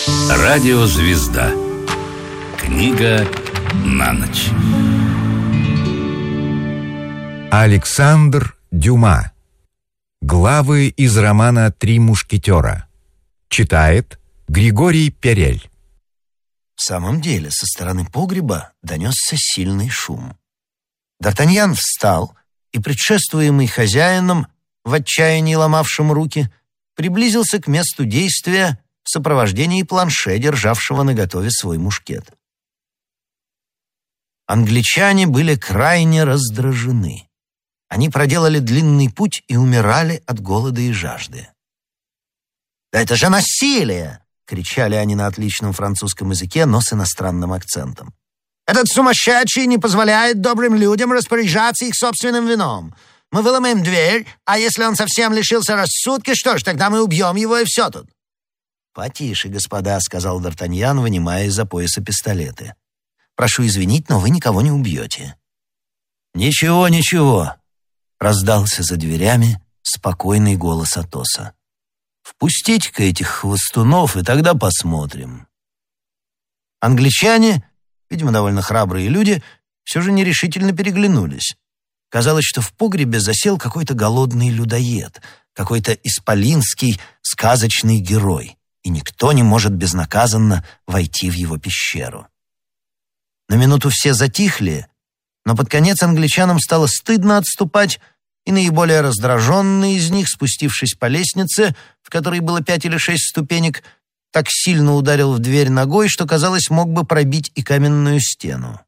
Радиозвезда. Книга на ночь. Александр Дюма. Главы из романа «Три мушкетера». Читает Григорий Перель. В самом деле, со стороны погреба донесся сильный шум. Д'Артаньян встал и, предшествуемый хозяином, в отчаянии ломавшим руки, приблизился к месту действия в сопровождении Планше, державшего наготове свой мушкет. Англичане были крайне раздражены. Они проделали длинный путь и умирали от голода и жажды. «Да это же насилие!» — кричали они на отличном французском языке, но с иностранным акцентом. «Этот сумасшедший не позволяет добрым людям распоряжаться их собственным вином. Мы выломаем дверь, а если он совсем лишился рассудка, что ж, тогда мы убьем его, и все тут». «Потише, господа», — сказал Д'Артаньян, вынимая из-за пояса пистолеты. «Прошу извинить, но вы никого не убьете». «Ничего, ничего», — раздался за дверями спокойный голос Атоса. «Впустите-ка этих хвостунов, и тогда посмотрим». Англичане, видимо, довольно храбрые люди, все же нерешительно переглянулись. Казалось, что в погребе засел какой-то голодный людоед, какой-то исполинский сказочный герой, и никто не может безнаказанно войти в его пещеру. На минуту все затихли, но под конец англичанам стало стыдно отступать, и наиболее раздраженный из них, спустившись по лестнице, в которой было 5 или 6 ступенек, так сильно ударил в дверь ногой, что, казалось, мог бы пробить и каменную стену.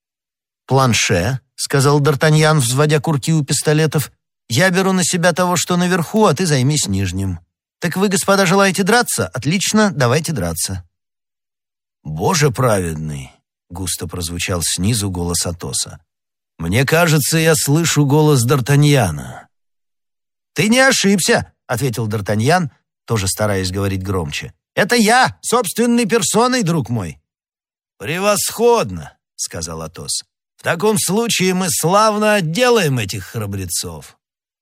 «Планше», — сказал Д'Артаньян, взводя курки у пистолетов, — «я беру на себя того, что наверху, а ты займись нижним. Так вы, господа, желаете драться? Отлично, давайте драться». «Боже праведный!» — густо прозвучал снизу голос Атоса. «Мне кажется, я слышу голос Д'Артаньяна». «Ты не ошибся», — ответил Д'Артаньян, тоже стараясь говорить громче. «Это я, собственной персоной, друг мой». «Превосходно», — сказал Атос. «В таком случае мы славно отделаем этих храбрецов».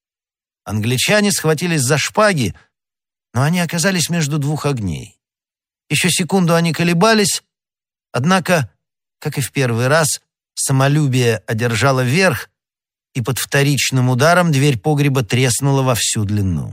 Англичане схватились за шпаги, но они оказались между двух огней. Еще секунду они колебались, однако, как и в первый раз, самолюбие одержало верх, и под вторичным ударом дверь погреба треснула во всю длину.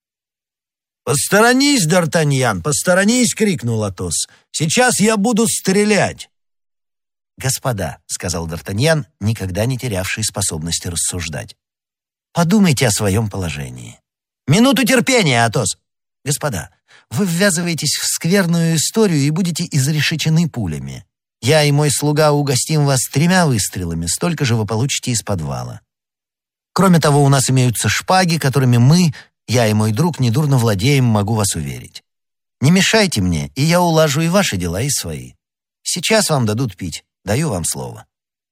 «Посторонись, Д'Артаньян, посторонись!» — крикнул Атос. «Сейчас я буду стрелять!» «Господа», — сказал Д'Артаньян, никогда не терявший способности рассуждать, «подумайте о своем положении». «Минуту терпения, Атос!» «Господа, вы ввязываетесь в скверную историю и будете изрешечены пулями. Я и мой слуга угостим вас 3 выстрелами, столько же вы получите из подвала. Кроме того, у нас имеются шпаги, которыми мы, я и мой друг, недурно владеем, могу вас уверить. Не мешайте мне, и я улажу и ваши дела, и свои. Сейчас вам дадут пить, даю вам слово».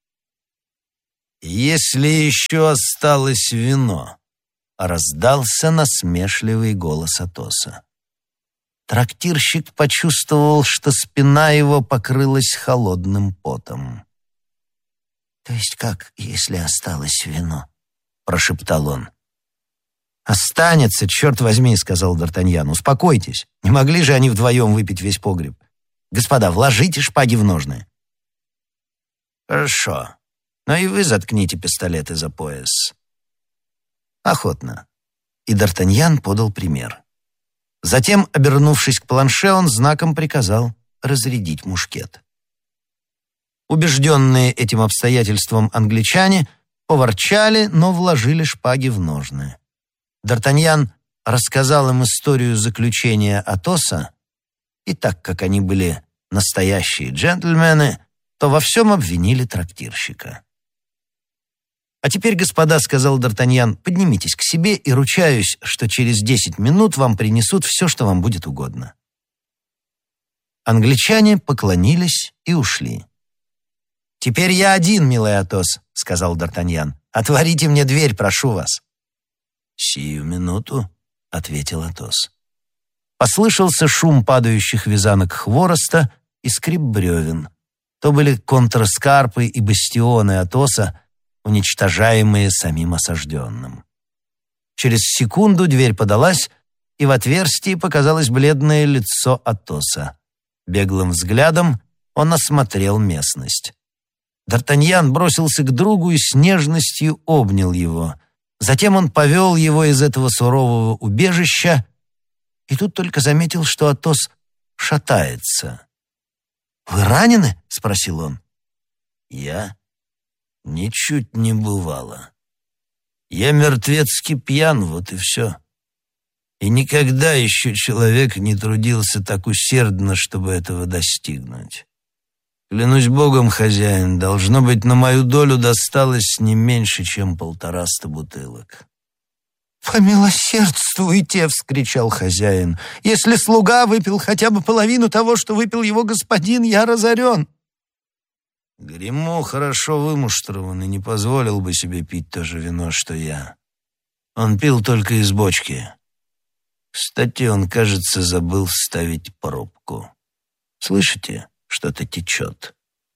«Если еще осталось вино», — раздался насмешливый голос Атоса. Трактирщик почувствовал, что спина его покрылась холодным потом. «То есть как, если осталось вино?» — прошептал он. «Останется, черт возьми», — сказал Д'Артаньян. «Успокойтесь. Не могли же они вдвоем выпить весь погреб? Господа, вложите шпаги в ножны». «Хорошо. Но и вы заткните пистолеты за пояс». «Охотно». И Д'Артаньян подал пример. Затем, обернувшись к Планше, он знаком приказал разрядить мушкет. Убежденные этим обстоятельством англичане поворчали, но вложили шпаги в ножны. Д'Артаньян рассказал им историю заключения Атоса, и так как они были настоящие джентльмены, то во всем обвинили трактирщика. «А теперь, господа, — сказал Д'Артаньян, — поднимитесь к себе и ручаюсь, что через 10 минут вам принесут все, что вам будет угодно». Англичане поклонились и ушли. «Теперь я один, милый Атос, — сказал Д'Артаньян. — Отворите мне дверь, прошу вас». «Сию минуту, — ответил Атос. Послышался шум падающих вязанок хвороста и скрип бревен. То были контраскарпы и бастионы Атоса, уничтожаемые самим осажденным. Через секунду дверь подалась, и в отверстии показалось бледное лицо Атоса. Беглым взглядом он осмотрел местность. Д'Артаньян бросился к другу и с нежностью обнял его. Затем он повел его из этого сурового убежища, и тут только заметил, что Атос шатается. «Вы ранены?» — спросил он. «Я? Ничуть не бывало. Я мертвецки пьян, вот и все. И никогда еще человек не трудился так усердно, чтобы этого достигнуть. Клянусь Богом, хозяин, должно быть, на мою долю досталось не меньше, чем 150 бутылок». «Помилосердствуйте!» — вскричал хозяин. «Если слуга выпил хотя бы половину того, что выпил его господин, я разорен». Гримо хорошо вымуштрован и не позволил бы себе пить то же вино, что я. Он пил только из бочки. Кстати, он, кажется, забыл вставить пробку. Слышите, что-то течет?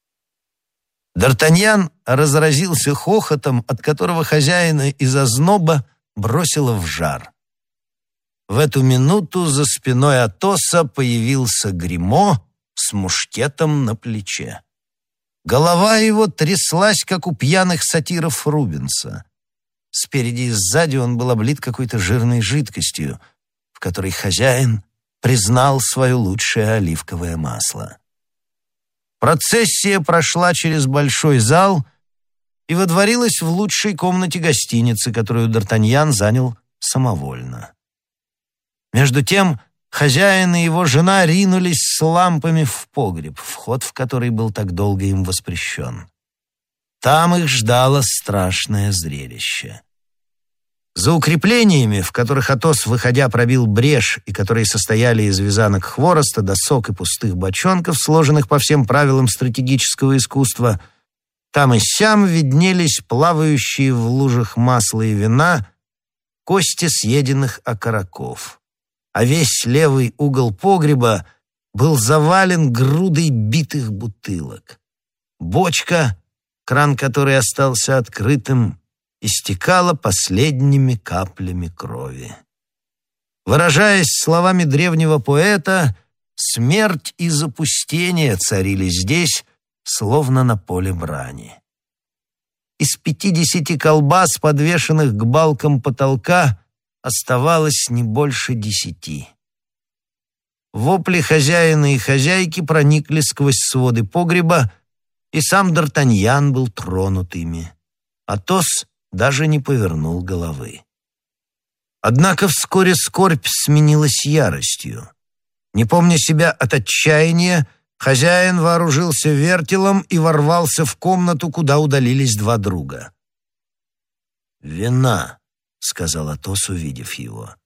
Д'Артаньян разразился хохотом, от которого хозяина из озноба бросило в жар. В эту минуту за спиной Атоса появился Гримо с мушкетом на плече. Голова его тряслась, как у пьяных сатиров Рубенса. Спереди и сзади он был облит какой-то жирной жидкостью, в которой хозяин признал свое лучшее оливковое масло. Процессия прошла через большой зал и водворилась в лучшей комнате гостиницы, которую Д'Артаньян занял самовольно. Между тем хозяин и его жена ринулись с лампами в погреб, вход в который был так долго им воспрещен. Там их ждало страшное зрелище. За укреплениями, в которых Атос, выходя, пробил брешь и которые состояли из вязанок хвороста, досок и пустых бочонков, сложенных по всем правилам стратегического искусства, там и сям виднелись плавающие в лужах масла и вина кости съеденных окороков. А весь левый угол погреба был завален грудой битых бутылок. Бочка, кран которой остался открытым, истекала последними каплями крови. Выражаясь словами древнего поэта, смерть и запустение царили здесь, словно на поле брани. Из 50 колбас, подвешенных к балкам потолка, оставалось не больше 10. Вопли хозяина и хозяйки проникли сквозь своды погреба, и сам Д'Артаньян был тронут ими. Атос даже не повернул головы. Однако вскоре скорбь сменилась яростью. Не помня себя от отчаяния, хозяин вооружился вертелом и ворвался в комнату, куда удалились два друга. «Вина!» — сказал Атос, увидев его.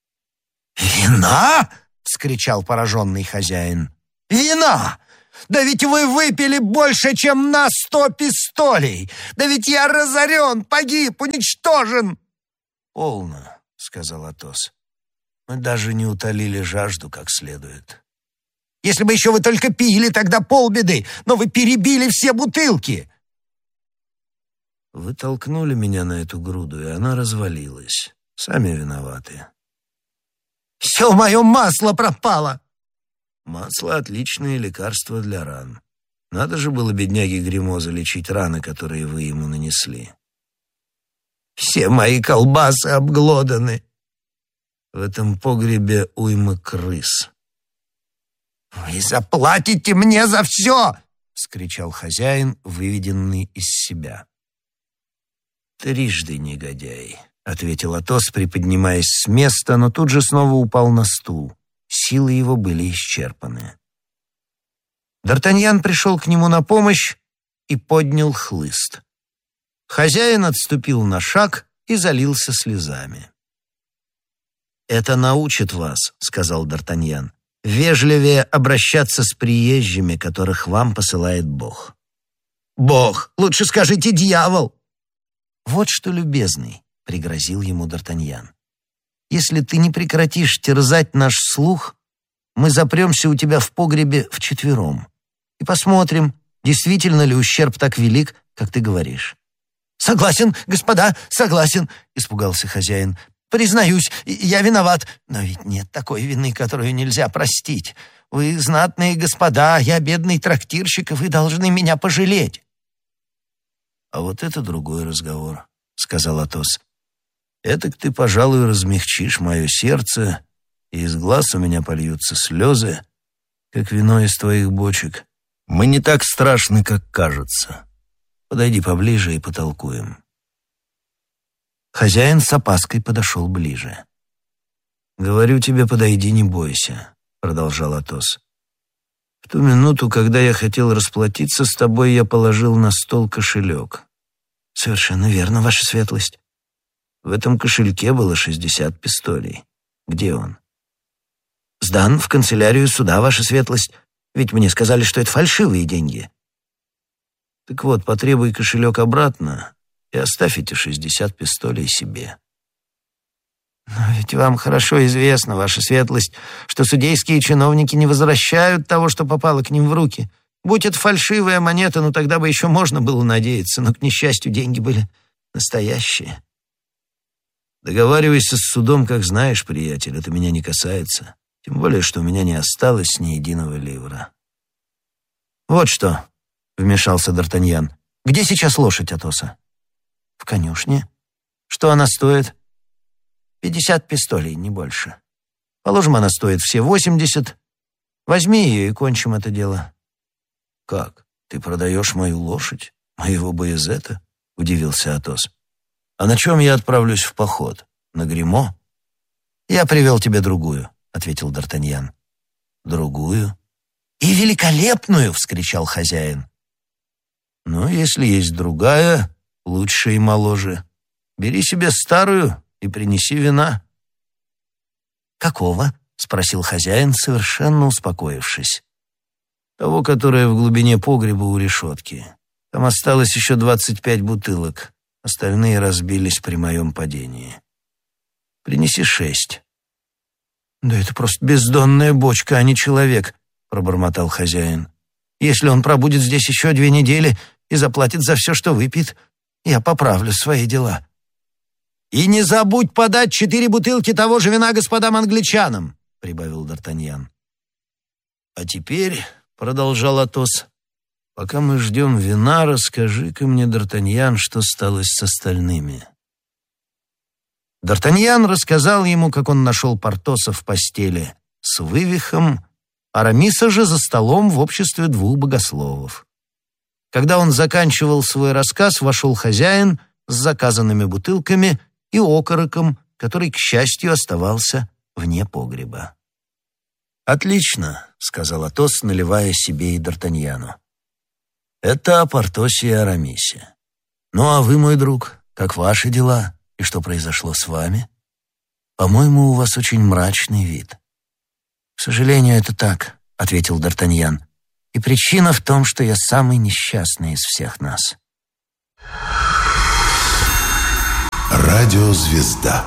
«Вина?» — вскричал пораженный хозяин. «Вина! Да ведь вы выпили больше, чем на 100 пистолей! Да ведь я разорен, погиб, уничтожен!» «Полно!» — сказал Атос. «Мы даже не утолили жажду как следует». «Если бы еще вы только пили, тогда полбеды, но вы перебили все бутылки!» «Вы толкнули меня на эту груду, и она развалилась. Сами виноваты». «Все мое масло пропало!» «Масло — отличное лекарство для ран. Надо же было бедняге Гримо залечить раны, которые вы ему нанесли». «Все мои колбасы обглоданы». «В этом погребе уйма крыс». «Вы заплатите мне за все!» — вскричал хозяин, выведенный из себя. «Трижды негодяй», — ответил Атос, приподнимаясь с места, но тут же снова упал на стул. Силы его были исчерпаны. Д'Артаньян пришел к нему на помощь и поднял хлыст. Хозяин отступил на шаг и залился слезами. «Это научит вас», — сказал Д'Артаньян, «вежливее обращаться с приезжими, которых вам посылает Бог». «Бог! Лучше скажите дьявол!» «Вот что, любезный», — пригрозил ему Д'Артаньян. «Если ты не прекратишь терзать наш слух, мы запремся у тебя в погребе вчетвером и посмотрим, действительно ли ущерб так велик, как ты говоришь». «Согласен, господа, согласен», — испугался хозяин. Признаюсь, я виноват, но ведь нет такой вины, которую нельзя простить. Вы знатные господа, я бедный трактирщик, и вы должны меня пожалеть». «А вот это другой разговор», — сказал Атос. «Этак ты, пожалуй, размягчишь мое сердце, и из глаз у меня польются слезы, как вино из твоих бочек. Мы не так страшны, как кажется. Подойди поближе и потолкуем». Хозяин с опаской подошел ближе. «Говорю тебе, подойди, не бойся», — продолжал Атос. «В ту минуту, когда я хотел расплатиться с тобой, я положил на стол кошелек». «Совершенно верно, ваша светлость». В этом кошельке было 60 пистолей. Где он?» «Сдан в канцелярию суда, ваша светлость. Ведь мне сказали, что это фальшивые деньги». «Так вот, потребуй кошелек обратно и оставь эти 60 пистолей себе». «Но ведь вам хорошо известно, ваша светлость, что судейские чиновники не возвращают того, что попало к ним в руки. Будь это фальшивая монета, ну тогда бы еще можно было надеяться, но, к несчастью, деньги были настоящие». «Договаривайся с судом, как знаешь, приятель, это меня не касается. Тем более, что у меня не осталось ни единого ливра». «Вот что», — вмешался Д'Артаньян, — «где сейчас лошадь Атоса?» «В конюшне. Что она стоит?» 50 пистолей, не больше. Положим, она стоит все 80. Возьми ее и кончим это дело». «Как? Ты продаешь мою лошадь? Моего боязета?» — удивился Атос. «А на чем я отправлюсь в поход? На гримо?» «Я привел тебе другую», — ответил Д'Артаньян. «Другую?» «И великолепную!» — вскричал хозяин. «Ну, если есть другая, лучше и моложе. Бери себе старую и принеси вина». «Какого?» — спросил хозяин, совершенно успокоившись. «Того, которое в глубине погреба у решетки. Там осталось еще 25 бутылок. Остальные разбились при моем падении. Принеси 6». «Да это просто бездонная бочка, а не человек», — пробормотал хозяин. «Если он пробудет здесь еще 2 недели и заплатит за все, что выпьет, я поправлю свои дела». «И не забудь подать 4 бутылки того же вина господам англичанам», — прибавил Д'Артаньян. «А теперь, — продолжал Атос, — пока мы ждем вина, расскажи-ка мне, Д'Артаньян, что стало с остальными». Д'Артаньян рассказал ему, как он нашел Портоса в постели с вывихом, Арамиса же за столом в обществе 2 богословов. Когда он заканчивал свой рассказ, вошел хозяин с заказанными бутылками и окороком, который, к счастью, оставался вне погреба. «Отлично», — сказал Атос, наливая себе и Д'Артаньяну. «Это о Портосе и Арамисе. Ну а вы, мой друг, как ваши дела и что произошло с вами? По-моему, у вас очень мрачный вид». «К сожалению, это так», — ответил Д'Артаньян. «И причина в том, что я самый несчастный из всех нас». Радиозвезда.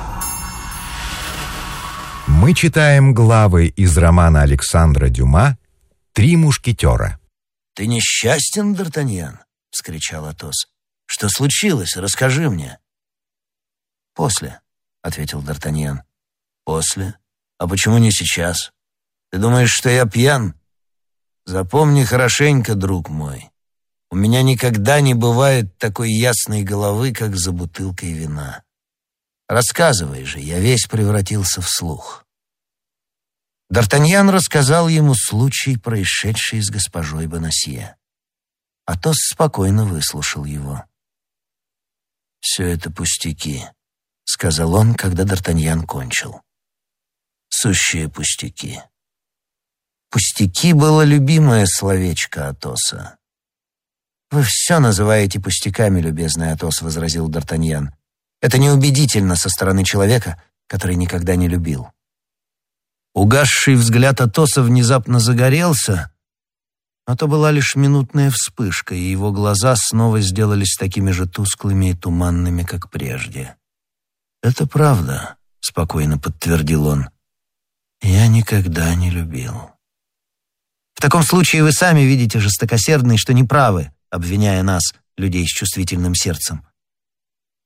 Мы читаем главы из романа Александра Дюма «Три мушкетера». «Ты несчастен, Д'Артаньян?» — вскричал Атос. «Что случилось? Расскажи мне». «После», — ответил Д'Артаньян. «После? А почему не сейчас? Ты думаешь, что я пьян? Запомни хорошенько, друг мой. У меня никогда не бывает такой ясной головы, как за бутылкой вина. Рассказывай же, я весь превратился в слух». Д'Артаньян рассказал ему случай, происшедший с госпожой Бонасье. Атос спокойно выслушал его. «Все это пустяки», — сказал он, когда Д'Артаньян кончил. «Сущие пустяки». «Пустяки» было любимое словечко Атоса. «Вы все называете пустяками, любезный Атос», — возразил Д'Артаньян. «Это неубедительно со стороны человека, который никогда не любил». Угасший взгляд Атоса внезапно загорелся, но то была лишь минутная вспышка, и его глаза снова сделались такими же тусклыми и туманными, как прежде. «Это правда», — спокойно подтвердил он. «Я никогда не любил». «В таком случае вы сами видите, жестокосердный, что неправы, обвиняя нас, людей с чувствительным сердцем».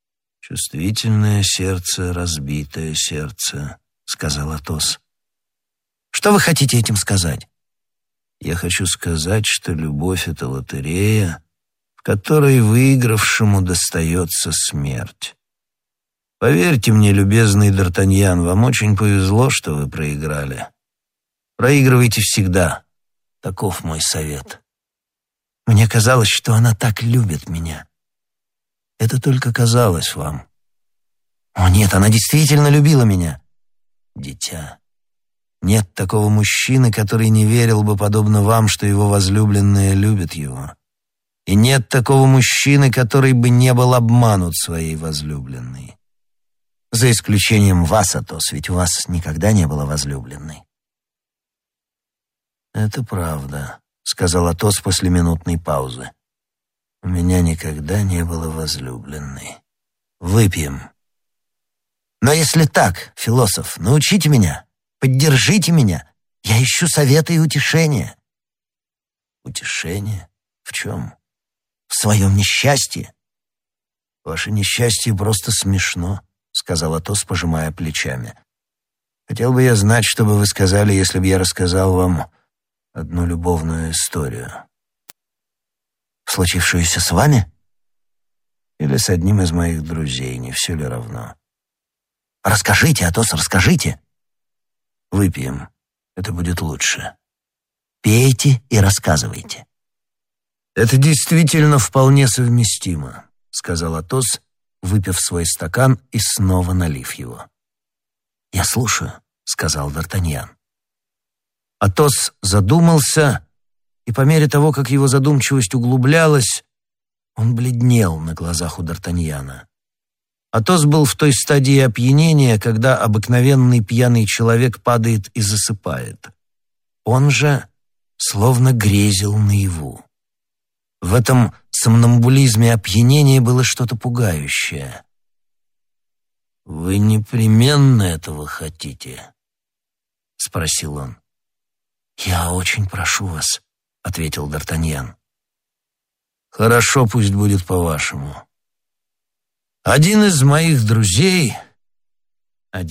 «Чувствительное сердце, разбитое сердце», — сказал Атос. Что вы хотите этим сказать? «Я хочу сказать, что любовь — это лотерея, в которой выигравшему достается смерть. Поверьте мне, любезный Д'Артаньян, вам очень повезло, что вы проиграли. Проигрывайте всегда. Таков мой совет». Мне казалось, что она так любит меня. Это только казалось вам. О нет, она действительно любила меня. Дитя, нет такого мужчины, который не верил бы, подобно вам, что его возлюбленная любит его. И нет такого мужчины, который бы не был обманут своей возлюбленной. За исключением вас, Атос, ведь у вас никогда не было возлюбленной. «Это правда», — сказал Атос после минутной паузы. «У меня никогда не было возлюбленной. Выпьем». Но если так, философ, научите меня, поддержите меня. Я ищу совета и утешения. «Утешение? В чем?» В своем несчастье. «Ваше несчастье просто смешно», — сказал Атос, пожимая плечами. «Хотел бы я знать, что бы вы сказали, если бы я рассказал вам одну любовную историю». Случившуюся с вами? Или с одним из моих друзей, не все ли равно? Расскажите, Атос, расскажите. Выпьем, это будет лучше. Пейте и рассказывайте. «Это действительно вполне совместимо», — сказал Атос, выпив свой стакан и снова налив его. «Я слушаю», — сказал Д'Артаньян. Атос задумался, и по мере того, как его задумчивость углублялась, он бледнел на глазах у Д'Артаньяна. Атос был в той стадии опьянения, когда обыкновенный пьяный человек падает и засыпает. Он же словно грезил наяву. В этом сомнамбулизме опьянения было что-то пугающее. «Вы непременно этого хотите?» — спросил он. «Я очень прошу вас», — ответил Д'Артаньян. «Хорошо, пусть будет по-вашему. Один из моих друзей, а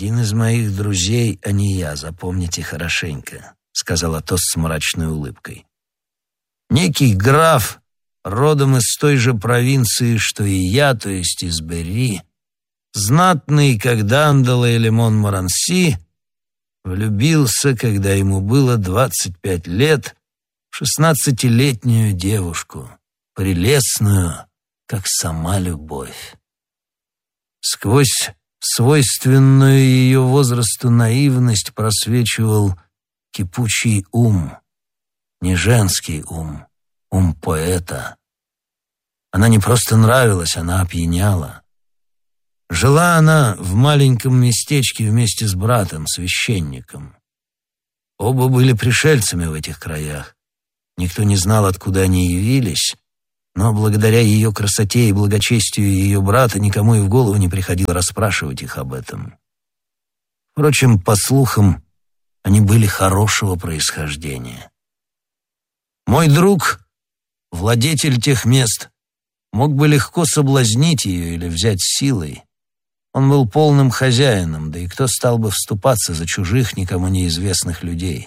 не я, запомните хорошенько», — сказал Атос с мрачной улыбкой. «Некий граф, родом из той же провинции, что и я, то есть из Берри, знатный, как Дандала или Монморанси, влюбился, когда ему было 25 лет, в 16-летнюю девушку, прелестную, как сама любовь. Сквозь свойственную ее возрасту наивность просвечивал кипучий ум, не женский ум, ум поэта. Она не просто нравилась, она опьяняла. Жила она в маленьком местечке вместе с братом, священником. Оба были пришельцами в этих краях. Никто не знал, откуда они явились, но благодаря ее красоте и благочестию ее брата никому и в голову не приходило расспрашивать их об этом. Впрочем, по слухам, они были хорошего происхождения. Мой друг, владетель тех мест, мог бы легко соблазнить ее или взять силой. Он был полным хозяином, да и кто стал бы вступаться за чужих, никому неизвестных людей?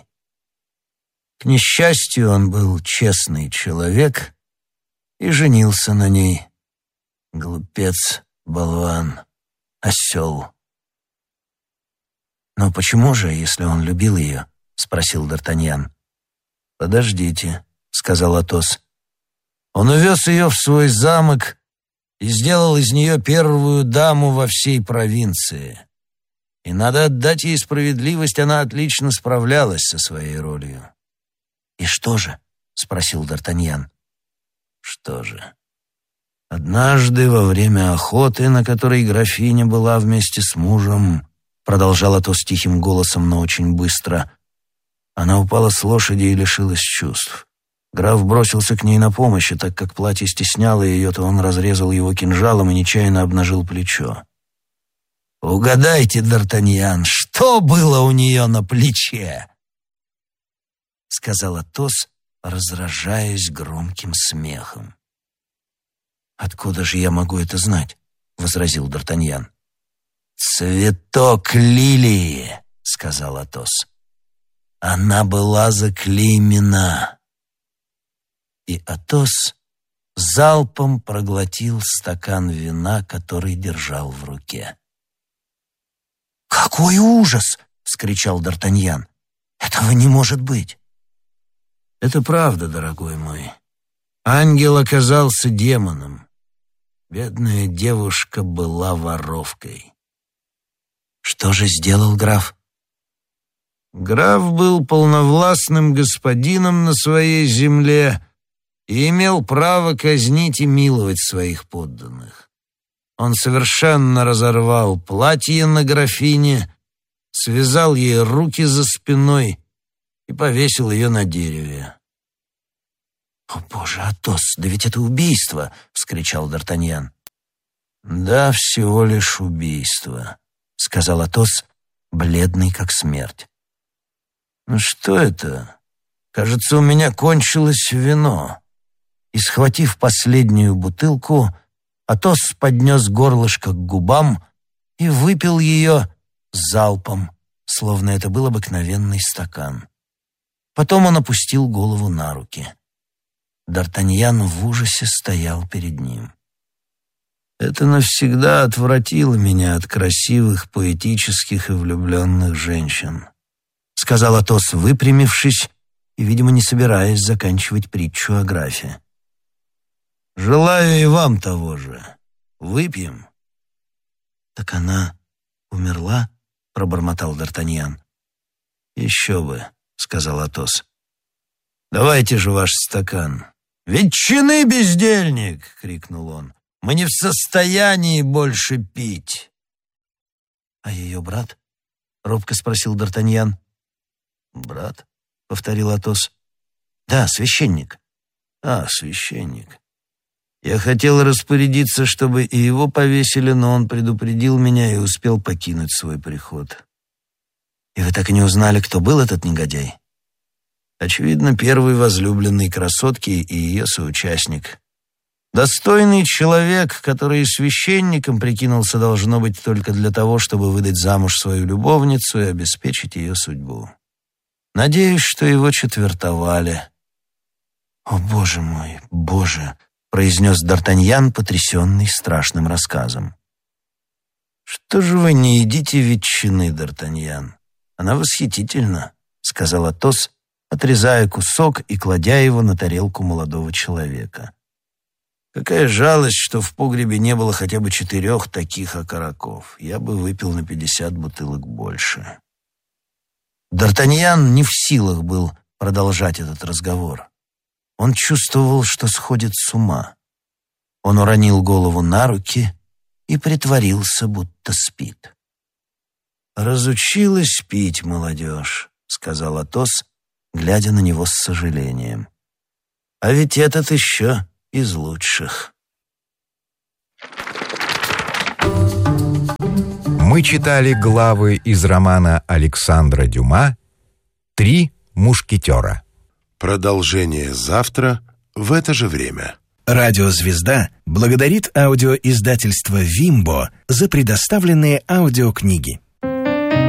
К несчастью, он был честный человек и женился на ней. Глупец, болван, осел. «Но почему же, если он любил ее?» — спросил Д'Артаньян. «Подождите», — сказал Атос. «Он увез ее в свой замок и сделал из нее первую даму во всей провинции. И надо отдать ей справедливость, она отлично справлялась со своей ролью». «И что же?» — спросил Д'Артаньян. «Что же? Однажды во время охоты, на которой графиня была вместе с мужем, продолжал Атос тихим голосом, но очень быстро, она упала с лошади и лишилась чувств. Граф бросился к ней на помощь, и так как платье стесняло ее, то он разрезал его кинжалом и нечаянно обнажил плечо. «Угадайте, Д'Артаньян, что было у нее на плече?» — сказал Атос, разражаясь громким смехом. «Откуда же я могу это знать?» — возразил Д'Артаньян. «Цветок лилии», — сказал Атос. «Она была заклеймена». И Атос залпом проглотил стакан вина, который держал в руке. «Какой ужас!» — вскричал Д'Артаньян. «Этого не может быть!» «Это правда, дорогой мой. Ангел оказался демоном. Бедная девушка была воровкой». «Что же сделал граф?» «Граф был полновластным господином на своей земле и имел право казнить и миловать своих подданных. Он совершенно разорвал платье на графине, связал ей руки за спиной и повесил ее на дереве». «О, Боже, Атос, да ведь это убийство!» — вскричал Д'Артаньян. «Да, всего лишь убийство», — сказал Атос, бледный как смерть. «Ну что это? Кажется, у меня кончилось вино». И, схватив последнюю бутылку, Атос поднес горлышко к губам и выпил ее залпом, словно это был обыкновенный стакан. Потом он опустил голову на руки. Д'Артаньян в ужасе стоял перед ним. «Это навсегда отвратило меня от красивых, поэтических и влюбленных женщин», — сказал Атос, выпрямившись и, видимо, не собираясь заканчивать притчу о графе. «Желаю и вам того же. Выпьем». «Так она умерла?» — пробормотал Д'Артаньян. «Еще бы», — сказал Атос. «Давайте же ваш стакан». «Ветчины, бездельник!» — крикнул он. «Мы не в состоянии больше пить». «А ее брат?» — робко спросил Д'Артаньян. «Брат?» — повторил Атос. «Да, священник». «А, священник. Я хотел распорядиться, чтобы и его повесили, но он предупредил меня и успел покинуть свой приход». «И вы так и не узнали, кто был этот негодяй?» «Очевидно, первый возлюбленный красотки и ее соучастник. Достойный человек, который и священником прикинулся, должно быть, только для того, чтобы выдать замуж свою любовницу и обеспечить ее судьбу. Надеюсь, что его четвертовали». «О, Боже мой, Боже!» — произнес Д'Артаньян, потрясенный страшным рассказом. «Что же вы не едите ветчины, Д'Артаньян? Она восхитительна», — сказал Атос, отрезая кусок и кладя его на тарелку молодого человека. «Какая жалость, что в погребе не было хотя бы 4 таких окороков. Я бы выпил на 50 бутылок больше». Д'Артаньян не в силах был продолжать этот разговор. Он чувствовал, что сходит с ума. Он уронил голову на руки и притворился, будто спит. «Разучилась пить молодежь», — сказал Атос, глядя на него с сожалением. «А ведь этот еще из лучших». Мы читали главы из романа Александра Дюма «Три мушкетера». Продолжение завтра в это же время. Радиозвезда благодарит аудиоиздательство «Вимбо» за предоставленные аудиокниги.